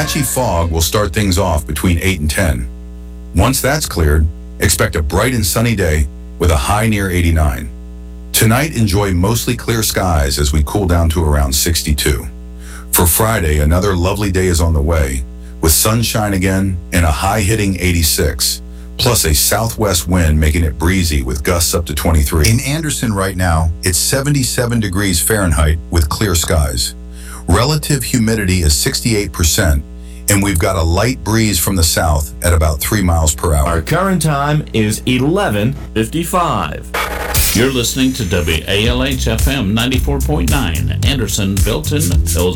patchy fog will start things off between 8 and 10. Once that's cleared, expect a bright and sunny day with a high near 89. Tonight, enjoy mostly clear skies as we cool down to around 62. For Friday, another lovely day is on the way, with sunshine again and a high-hitting 86, plus a southwest wind making it breezy with gusts up to 23. In Anderson right now, it's 77 degrees Fahrenheit with clear skies. Relative humidity is 68%, and we've got a light breeze from the south at about 3 miles per hour. Our current time is 11:55. You're listening to WALH FM 94.9, Anderson, Belton, Hills.